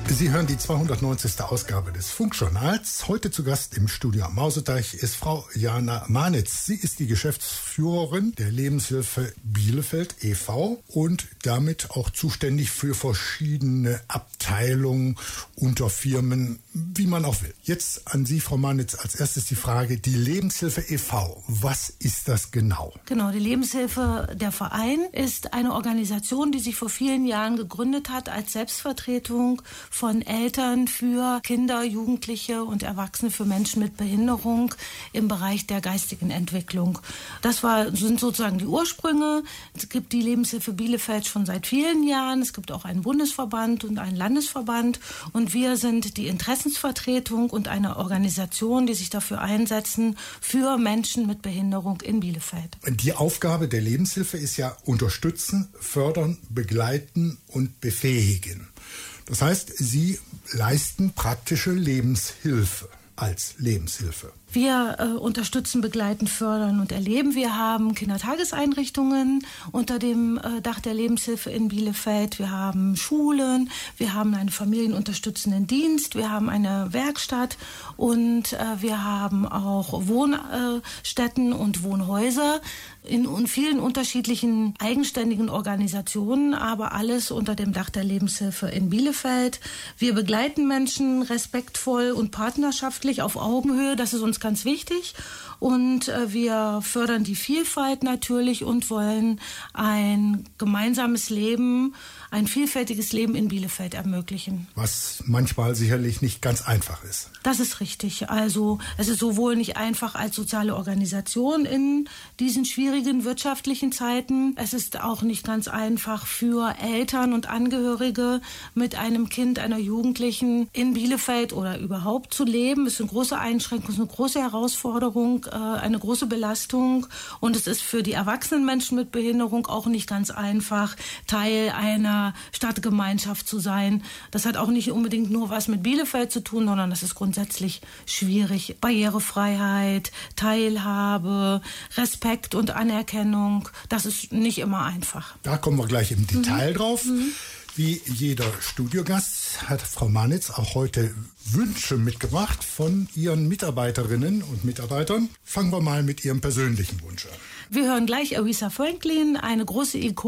Sie hören die 290. Ausgabe des Funkjournals. Heute zu Gast im Studio am Mauseteich ist Frau Jana Manitz. Sie ist die Geschäftsführerin der Lebenshilfe Bielefeld e.V. und damit auch zuständig für verschiedene Abteilungen, Unterfirmen, wie man auch will. Jetzt an Sie, Frau Manitz, als erstes die Frage, die Lebenshilfe e.V., was ist das genau? Genau, die Lebenshilfe, der Verein, ist eine Organisation, die sich vor vielen Jahren gegründet hat als Selbstvertretung von Eltern für Kinder, Jugendliche und Erwachsene, für Menschen mit Behinderung im Bereich der geistigen Entwicklung. Sind sozusagen die Ursprünge. Es gibt die Lebenshilfe Bielefeld schon seit vielen Jahren. Es gibt auch einen Bundesverband und einen Landesverband. Und wir sind die Interessensvertretung und eine Organisation, die sich dafür einsetzen, für Menschen mit Behinderung in Bielefeld. Die Aufgabe der Lebenshilfe ist ja unterstützen, fördern, begleiten und befähigen. Das heißt, Sie leisten praktische Lebenshilfe als Lebenshilfe. Wir unterstützen, begleiten, fördern und erleben. Wir haben Kindertageseinrichtungen unter dem Dach der Lebenshilfe in Bielefeld. Wir haben Schulen, wir haben einen familienunterstützenden Dienst, wir haben eine Werkstatt und wir haben auch Wohnstätten und Wohnhäuser in vielen unterschiedlichen eigenständigen Organisationen, aber alles unter dem Dach der Lebenshilfe in Bielefeld. Wir begleiten Menschen respektvoll und partnerschaftlich auf Augenhöhe. Das ist uns ganz wichtig. Und wir fördern die Vielfalt natürlich und wollen ein gemeinsames Leben, ein vielfältiges Leben in Bielefeld ermöglichen. Was manchmal sicherlich nicht ganz einfach ist. Das ist richtig. Also es ist sowohl nicht einfach als soziale Organisation in diesen schwierigen wirtschaftlichen Zeiten. Es ist auch nicht ganz einfach für Eltern und Angehörige mit einem Kind, einer Jugendlichen in Bielefeld oder überhaupt zu leben. Es ist eine große Einschränkung, es ist eine große Herausforderung, eine große Belastung. Und es ist für die erwachsenen Menschen mit Behinderung auch nicht ganz einfach, Teil einer Stadtgemeinschaft zu sein. Das hat auch nicht unbedingt nur was mit Bielefeld zu tun, sondern das ist grundsätzlich schwierig. Barrierefreiheit, Teilhabe, Respekt und Anerkennung, das ist nicht immer einfach. Da kommen wir gleich im Detail drauf. Wie jeder Studiogast hat Frau Manitz auch heute Wünsche mitgebracht von ihren Mitarbeiterinnen und Mitarbeitern. Fangen wir mal mit ihrem persönlichen Wunsch an. Wir hören gleich Aretha Franklin, eine große Ikone